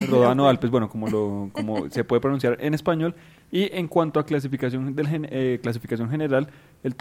Rodano Alpes, bueno, como se puede pronunciar en español. Y en cuanto a clasificación general, el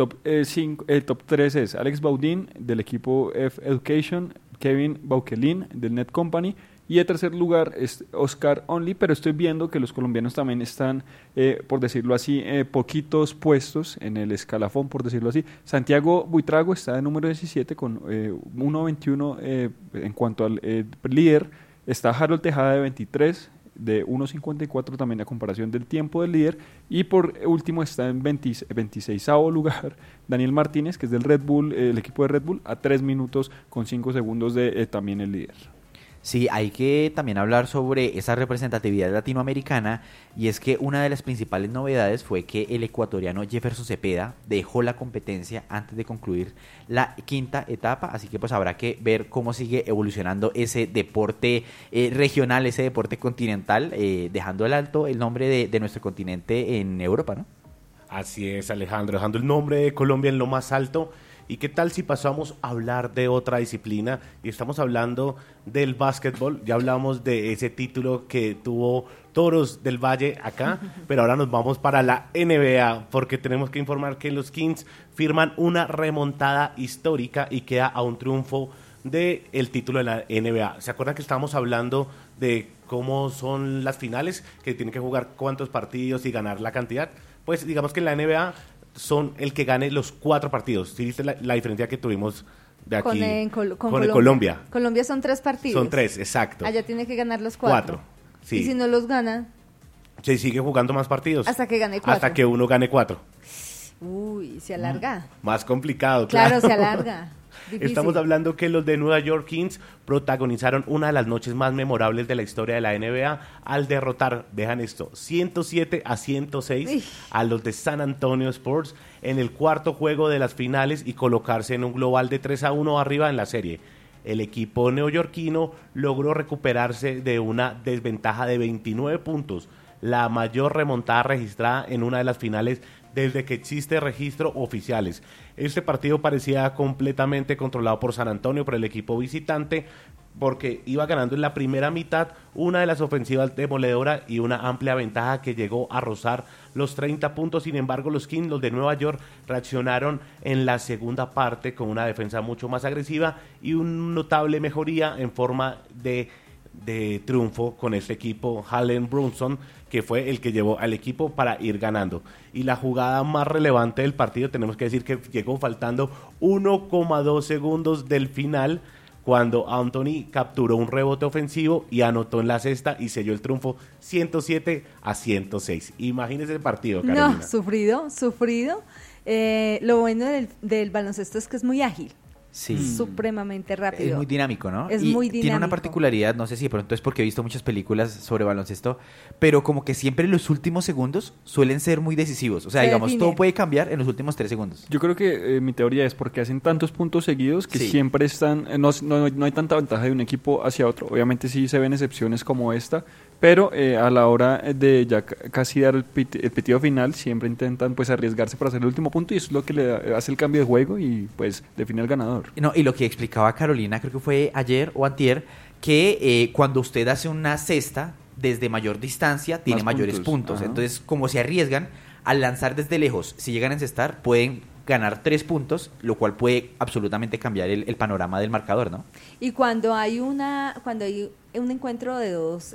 top 3 es Alex Baudin del equipo F Education, Kevin Bauquelin del Net Company, y en tercer lugar es Oscar Only, pero estoy viendo que los colombianos también están, por decirlo así, poquitos puestos en el escalafón, por decirlo así. Santiago Buitrago está de número 17 con 1.21 en cuanto al líder. Está Harold Tejada de 23, de 1.54 también a comparación del tiempo del líder. Y por último está en 26º lugar Daniel Martínez, que es del Red Bull, el equipo de Red Bull, a 3 minutos con 5 segundos de también el líder. Sí, hay que también hablar sobre esa representatividad latinoamericana, y es que una de las principales novedades fue que el ecuatoriano Jefferson Cepeda dejó la competencia antes de concluir la quinta etapa, así que pues habrá que ver cómo sigue evolucionando ese deporte regional, ese deporte continental, dejando el alto el nombre de nuestro continente en Europa, ¿no? Así es, Alejandro, dejando el nombre de Colombia en lo más alto. ¿Y qué tal si pasamos a hablar de otra disciplina? Y estamos hablando del básquetbol. Ya hablamos de ese título que tuvo Toros del Valle acá, pero ahora nos vamos para la NBA, porque tenemos que informar que los Kings firman una remontada histórica y queda a un triunfo del título de la NBA. ¿Se acuerdan que estábamos hablando de cómo son las finales, que tienen que jugar cuántos partidos y ganar la cantidad? Pues digamos que en la NBA son el que gane los 4 partidos. ¿Sí viste la diferencia que tuvimos de aquí con Colombia? Colombia son 3 partidos. Son 3, exacto. Allá tiene que ganar los 4. Sí. Y si no los gana, se sigue jugando más partidos. hasta que gane 4. Hasta que uno gane 4. Uy, se alarga. Más complicado, Claro, se alarga. Difícil. Estamos hablando que los de Nueva York Kings protagonizaron una de las noches más memorables de la historia de la NBA al derrotar, vean esto, 107-106 a los de San Antonio Spurs en el cuarto juego de las finales y colocarse en un global de 3-1 arriba en la serie. El equipo neoyorquino logró recuperarse de una desventaja de 29 puntos, la mayor remontada registrada en una de las finales desde que existe registros oficiales. Este partido parecía completamente controlado por San Antonio, por el equipo visitante, porque iba ganando en la primera mitad una de las ofensivas demoledora y una amplia ventaja que llegó a rozar los 30 puntos. Sin embargo, los Kings, los de Nueva York, reaccionaron en la segunda parte con una defensa mucho más agresiva y una notable mejoría en forma de triunfo con este equipo. Jalen Brunson, que fue el que llevó al equipo para ir ganando. Y la jugada más relevante del partido, tenemos que decir que llegó faltando 1,2 segundos del final, cuando Anthony capturó un rebote ofensivo y anotó en la cesta y selló el triunfo 107-106. Imagínese el partido, Carolina. No, sufrido. Lo bueno del baloncesto es que es muy ágil. Sí. Supremamente rápido. Es muy dinámico, ¿no? Es y muy dinámico. Tiene una particularidad, no sé si de pronto es porque he visto muchas películas sobre baloncesto, pero como que siempre los últimos segundos suelen ser muy decisivos. O sea, digamos, todo puede cambiar en los últimos 3 segundos. Yo creo que mi teoría es porque hacen tantos puntos seguidos que siempre están, no hay tanta ventaja de un equipo hacia otro. Obviamente sí se ven excepciones como esta, pero a la hora de ya casi dar el pitido final, siempre intentan pues arriesgarse para hacer el último punto, y eso es lo que le hace el cambio de juego y pues define al ganador. No, y lo que explicaba Carolina, creo que fue ayer o antier, que cuando usted hace una cesta desde mayor distancia, tiene mayores puntos. Entonces, como se arriesgan al lanzar desde lejos, si llegan a encestar, pueden ganar 3 puntos, lo cual puede absolutamente cambiar el panorama del marcador, ¿no? Y cuando hay un encuentro de dos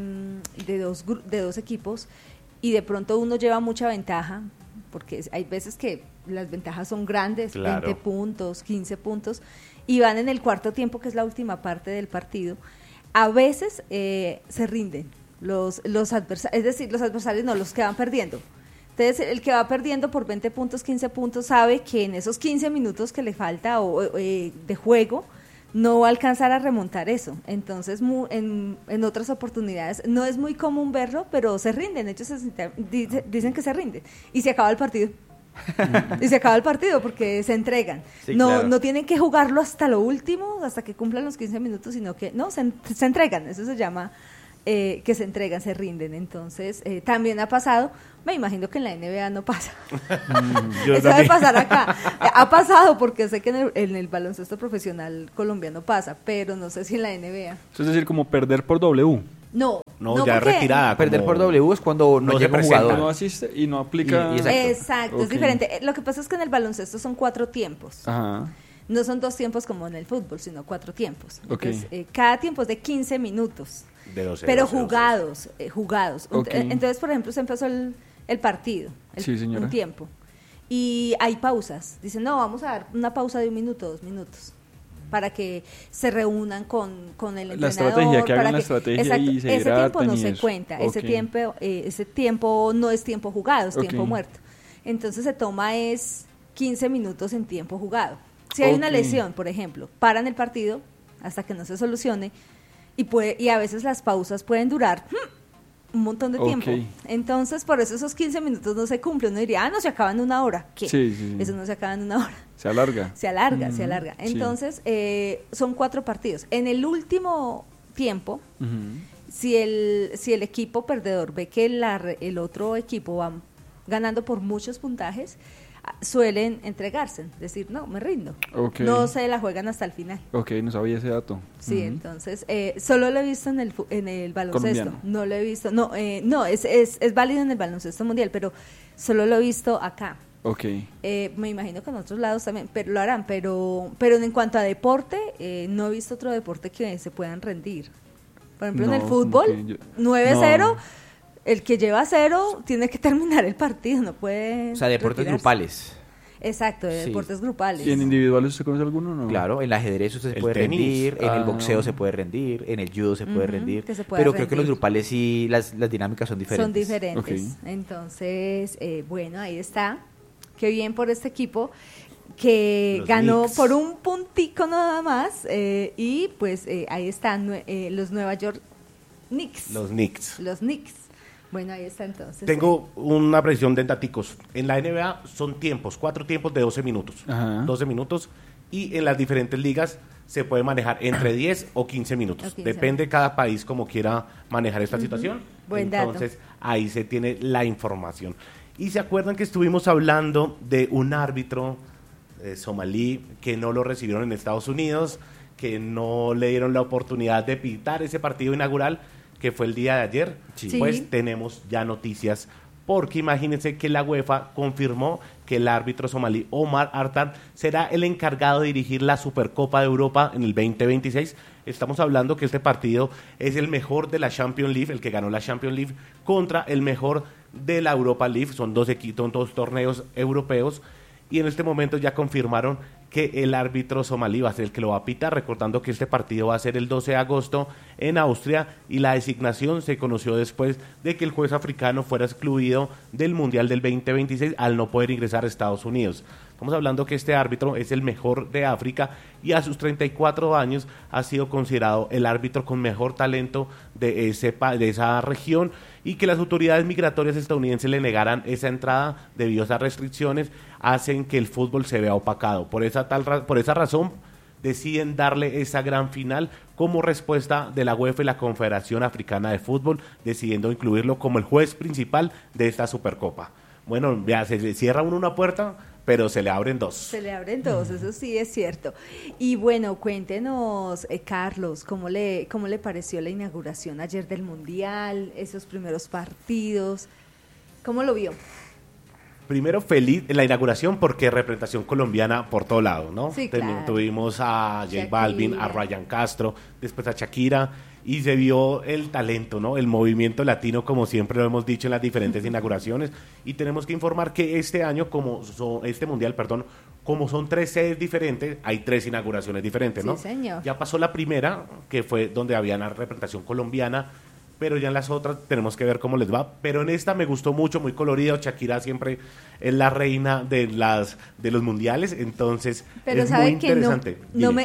equipos y de pronto uno lleva mucha ventaja, porque hay veces que las ventajas son grandes, claro. 20 puntos, 15 puntos, y van en el cuarto tiempo, que es la última parte del partido, a veces se rinden los adversarios, es decir, los adversarios no, los que van perdiendo. Entonces, el que va perdiendo por 20 puntos, 15 puntos, sabe que en esos 15 minutos que le falta de juego, no va a alcanzar a remontar eso. Entonces, en otras oportunidades, no es muy común verlo, pero se rinden. Ellos dicen que se rinden. Y se acaba el partido. Y se acaba el partido porque se entregan. Sí, claro. No tienen que jugarlo hasta lo último, hasta que cumplan los 15 minutos, sino que se entregan. Eso se llama que se entregan, se rinden. Entonces, también ha pasado. Me imagino que en la NBA no pasa. Eso debe pasar acá. Ha pasado porque sé que en el baloncesto profesional colombiano pasa, pero no sé si en la NBA. Eso es decir, como perder por W. No, No, ya retirada. Perder por W es cuando no llega un jugador. No asiste y no aplica. Exacto, es diferente. Lo que pasa es que en el baloncesto son 4 tiempos. Ajá. No son 2 tiempos como en el fútbol, sino 4 tiempos. Okay. Entonces, cada tiempo es de 15 minutos. De 12, pero 12, jugados. Okay. Entonces, por ejemplo, se empezó el partido, Sí, señora. un tiempo. Y hay pausas. Dicen, no, vamos a dar una pausa de 1 minuto, 2 minutos. Para que se reúnan con el entrenador. La estrategia, que hagan la estrategia exacto, y se ese tiempo no hidraten y se eso. cuenta. Okay. Ese tiempo no es tiempo jugado, es tiempo Okay. muerto. Entonces se toma 15 minutos en tiempo jugado. Si hay una Okay. lesión, por ejemplo, paran el partido hasta que no se solucione y a veces las pausas pueden durar un montón de tiempo. Okay. Entonces, por eso esos 15 minutos no se cumplen. Uno diría, no, se acaba en 1 hora. ¿Qué? Sí. Eso no se acaba en 1 hora. Se alarga. Se alarga. Sí. Entonces, son 4 partidos. En el último tiempo, Ujú. si el equipo perdedor ve que el otro equipo va ganando por muchos puntajes, suelen entregarse, decir, no, me rindo. Okay. No se la juegan hasta el final. Ok, no sabía ese dato. Sí, Ujú. entonces, solo lo he visto en el baloncesto. Colombiano. No lo he visto. No, es válido en el baloncesto mundial, pero solo lo he visto acá. Ok. Me imagino que en otros lados también, pero lo harán. Pero en cuanto a deporte, no he visto otro deporte que se puedan rendir. Por ejemplo, en No, el como fútbol, que yo- 9-0, no. el que lleva 0 tiene que terminar el partido, no puede. O sea, deportes retirarse. grupales. Exacto, de Sí. deportes grupales. ¿Y en individuales usted conoce alguno o no? Claro, en el ajedrez usted se El puede tenis. rendir, en el Ah. boxeo se puede rendir, en el judo se puede Ujú, rendir, que se pueda pero creo que los rendir. grupales sí, las dinámicas son diferentes. Son diferentes. Ok. Entonces, bueno, ahí está. Qué bien por este equipo que Los ganó Knicks. por un puntico nada más. Y pues ahí están los Nueva York Knicks. Los Knicks. Los Knicks. Bueno, ahí está entonces. Tengo una precisión de daticos. En la NBA son tiempos, 4 tiempos de 12 minutos. Ajá. 12 minutos. Y en las diferentes ligas se puede manejar entre 10 o 15 minutos. O 15. Depende cada país como quiera manejar esta situación. Buen dato. Entonces, ahí se tiene la información. Y se acuerdan que estuvimos hablando de un árbitro somalí que no lo recibieron en Estados Unidos, que no le dieron la oportunidad de pitar ese partido inaugural, que fue el día de ayer. Sí. Pues tenemos ya noticias, porque imagínense que la UEFA confirmó que el árbitro somalí Omar Artan será el encargado de dirigir la Supercopa de Europa en el 2026. Estamos hablando que este partido es el mejor de la Champions League, el que ganó la Champions League, contra el mejor de la Europa League. Son dos torneos europeos. Y en este momento ya confirmaron que el árbitro somalí va a ser el que lo va a pitar, recordando que este partido va a ser el 12 de agosto en Austria, y la designación se conoció después de que el juez africano fuera excluido del Mundial del 2026 al no poder ingresar a Estados Unidos. Estamos hablando que este árbitro es el mejor de África y a sus 34 años ha sido considerado el árbitro con mejor talento de esa región, y que las autoridades migratorias estadounidenses le negaran esa entrada debido a esas restricciones hacen que el fútbol se vea opacado. Por esa razón deciden darle esa gran final como respuesta de la UEFA y la Confederación Africana de Fútbol, decidiendo incluirlo como el juez principal de esta Supercopa. Bueno, ya se le cierra una puerta, pero se le abren 2. Se le abren 2, eso sí es cierto. Y bueno, cuéntenos, Carlos, ¿cómo le pareció la inauguración ayer del Mundial, esos primeros partidos? ¿Cómo lo vio? Primero, feliz en la inauguración porque representación colombiana por todo lado, ¿no? Sí, claro. Tuvimos a J Shakira. Balvin, a Ryan Castro, después a Shakira, y se vio el talento, ¿no? El movimiento latino, como siempre lo hemos dicho en las diferentes inauguraciones. Y tenemos que informar que este año, este mundial, como son 3 sedes diferentes, hay 3 inauguraciones diferentes, ¿no? Sí, señor. Ya pasó la primera, que fue donde había una representación colombiana, pero ya en las otras tenemos que ver cómo les va. Pero en esta me gustó mucho, muy colorido. Shakira siempre es la reina de los mundiales, entonces Pero es sabe muy que interesante.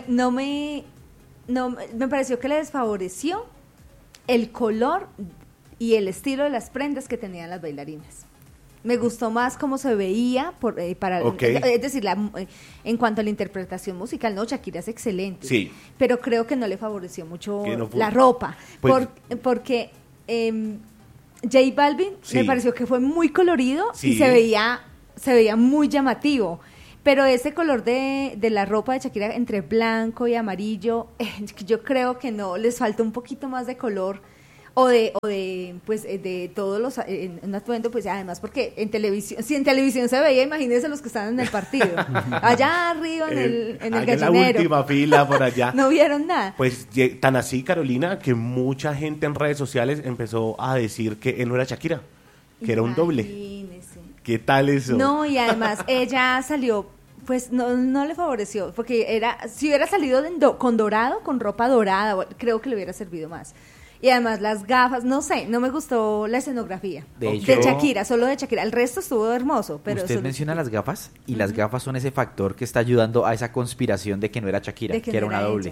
me pareció que le desfavoreció el color y el estilo de las prendas que tenían las bailarinas. Me gustó más cómo se veía, Ok. es decir, en cuanto a la interpretación musical, no, Shakira es excelente, Sí. pero creo que no le favoreció mucho Que no fue- la ropa, Pues- porque J Balvin Sí. me pareció que fue muy colorido Sí. y se veía muy llamativo. Pero ese color de la ropa de Shakira entre blanco y amarillo, yo creo que no, les falta un poquito más de color pues de todos los en un atuendo, pues además porque en televisión, si en televisión se veía, imagínense los que están en el partido, allá arriba en el gallinero, en la última fila por allá. No vieron nada. Pues tan así, Carolina, que mucha gente en redes sociales empezó a decir que él no era Shakira, que era un doble. Imagínese. ¿Qué tal eso? No, y además ella salió, pues no le favoreció, porque si hubiera salido con dorado, con ropa dorada, creo que le hubiera servido más. Y además las gafas, no sé, no me gustó la escenografía De hecho, de Shakira, solo de Shakira. El resto estuvo hermoso. Pero usted menciona las gafas y las gafas son ese factor que está ayudando a esa conspiración de que no era Shakira, que era una doble.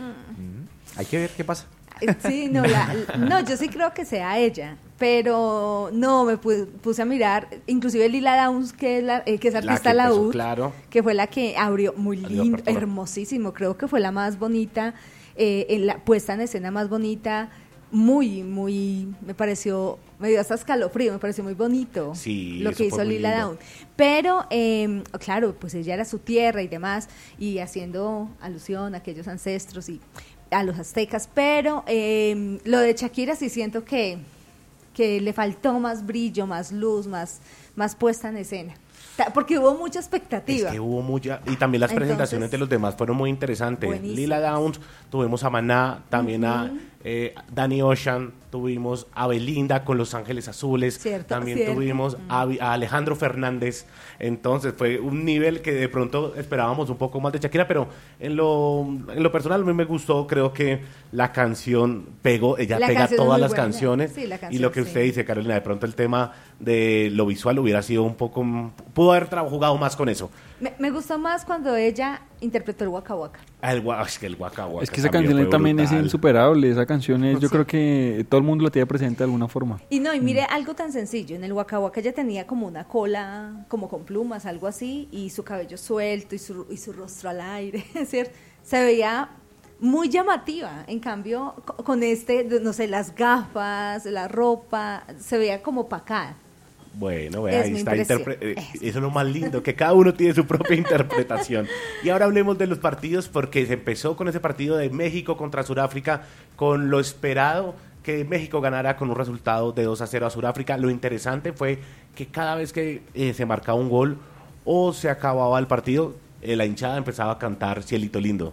Hay que ver qué pasa. Sí, no, yo sí creo que sea ella, pero no, me puse a mirar, inclusive Lila Downs, que es artista laúd, claro, que fue la que abrió, muy lindo, hermosísimo, creo que fue la más bonita, la puesta en escena más bonita, muy, me dio hasta escalofrío, me pareció muy bonito lo que hizo Lila Downs. Pero, claro, pues ella era su tierra y demás, y haciendo alusión a aquellos ancestros y a los aztecas, pero lo de Shakira sí siento que le faltó más brillo, más luz, más puesta en escena. Porque hubo mucha expectativa. Es que hubo mucha, y también las presentaciones de los demás fueron muy interesantes. Buenísimo. Lila Downs, tuvimos a Maná, también a Danny Ocean, tuvimos a Belinda con Los Ángeles Azules, también tuvimos a Alejandro Fernández. Entonces fue un nivel que de pronto esperábamos un poco más de Shakira, pero en lo personal a mí me gustó, creo que la canción pegó, ella pega todas las canciones, y lo que usted dice, Carolina, de pronto el tema de lo visual hubiera sido un poco, pudo haber jugado más con eso. Me gustó más cuando ella interpretó el Waka Waka. Es que el Waka Waka. Es que esa canción también es insuperable. Esa canción yo creo que todo el mundo la tiene presente de alguna forma. Y mire algo tan sencillo. En el Waka Waka ella tenía como una cola, como con plumas, algo así, y su cabello suelto y su rostro al aire, ¿cierto? Se veía muy llamativa. En cambio, con no sé, las gafas, la ropa, se veía como opacada. Bueno, vea, ahí está. Eso es lo más lindo, que cada uno tiene su propia interpretación. Y ahora hablemos de los partidos, porque se empezó con ese partido de México contra Sudáfrica, con lo esperado que México ganara con un resultado de 2-0 a Sudáfrica. Lo interesante fue que cada vez que se marcaba un gol o se acababa el partido, la hinchada empezaba a cantar Cielito Lindo.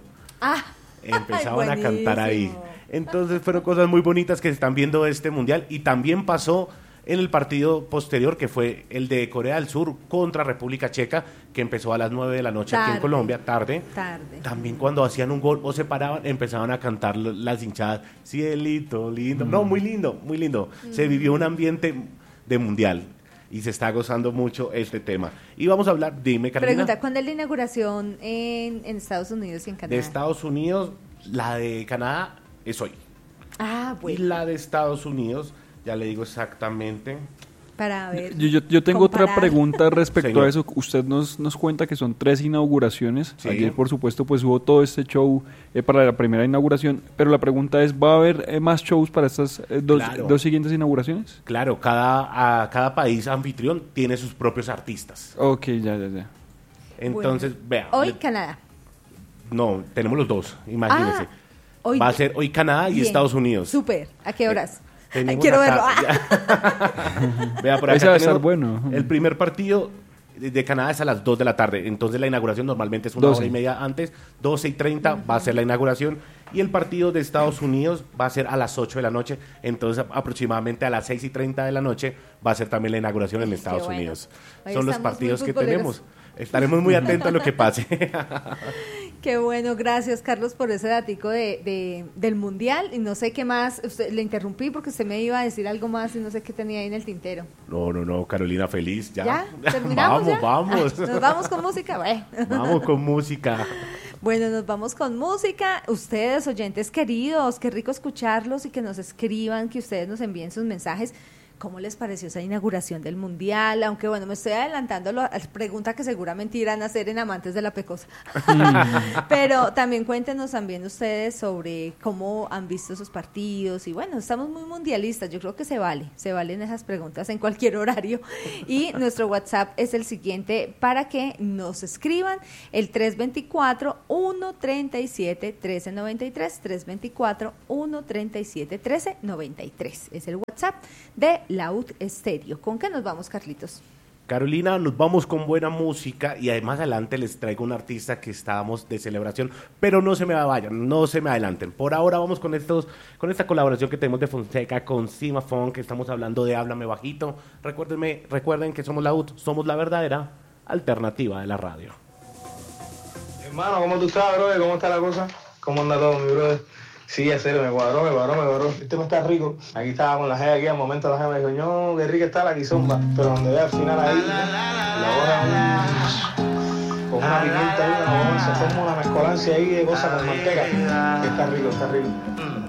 Empezaban a cantar ahí. Entonces fueron cosas muy bonitas que se están viendo de este mundial. Y también pasó en el partido posterior, que fue el de Corea del Sur contra República Checa, que empezó a las 9 de la noche aquí en Colombia, tarde. También cuando hacían un gol o se paraban, empezaban a cantar las hinchadas, Cielito lindo. No, muy lindo, muy lindo. Se vivió un ambiente de mundial y se está gozando mucho este tema. Y vamos a hablar, dime, Carolina. Pregunta, ¿cuándo es la inauguración en Estados Unidos y en Canadá? De Estados Unidos, la de Canadá es hoy. Bueno. Y la de Estados Unidos, ya le digo exactamente. Para ver. Yo tengo otra pregunta respecto a eso. Usted nos cuenta que son 3 inauguraciones. Sí. Ayer, por supuesto, pues hubo todo este show para la primera inauguración. Pero la pregunta es, ¿va a haber más shows para estas dos siguientes inauguraciones? Claro, cada país anfitrión tiene sus propios artistas. Ok, ya. Entonces, vea. Hoy Canadá. No, tenemos los dos, imagínense. Va a ser hoy Canadá y Estados Unidos. Súper. ¿A qué horas? Quiero verlo. Vea, por acá va a estar bueno. El primer partido de Canadá es a las 2 de la tarde. Entonces la inauguración normalmente es 1:30 antes. 12:30 va a ser la inauguración. Y el partido de Estados Unidos va a ser a las 8 de la noche. Entonces aproximadamente a las 6:30 de la noche va a ser también la inauguración en Estados Unidos. Son los partidos que tenemos. Estaremos muy atentos a lo que pase. Qué bueno, gracias Carlos por ese datico del Mundial. Y no sé qué más, le interrumpí porque usted me iba a decir algo más y no sé qué tenía ahí en el tintero. No, Carolina, feliz. ¿Ya? ¿Terminamos? Vamos. ¿Nos vamos con música? Vamos con música. Bueno, nos vamos con música. Ustedes, oyentes queridos, qué rico escucharlos y que nos escriban, que ustedes nos envíen sus mensajes. ¿Cómo les pareció esa inauguración del Mundial? Aunque bueno, me estoy adelantando a las preguntas que seguramente irán a hacer en Amantes de la Pecosa. Pero también cuéntenos también ustedes sobre cómo han visto esos partidos. Y bueno, estamos muy mundialistas, yo creo que se valen esas preguntas en cualquier horario. Y nuestro WhatsApp es el siguiente para que nos escriban, el 324-137-1393, 324-137-1393. Es el WhatsApp de Laúd Estéreo. ¿Con qué nos vamos, Carlitos? Carolina, nos vamos con buena música y además adelante les traigo un artista que estábamos de celebración, pero no se me vayan, no se me adelanten. Por ahora vamos con esta colaboración que tenemos de Fonseca con Cima Funk, que estamos hablando de Háblame Bajito. Recuerden que somos Laúd, somos la verdadera alternativa de la radio. Hermano, ¿cómo tú estás, brother? ¿Cómo está la cosa? ¿Cómo anda todo, mi brother? Sí, a serio, me cuadró. Este me está rico. Aquí estaba con la jeva aquí, al momento la jeva me dijo, no, qué rica está la guisomba. Pero cuando ve al final ahí, la hora con una pimienta ahí, se forma una mezcolancia ahí de cosas con manteca. Que está rico.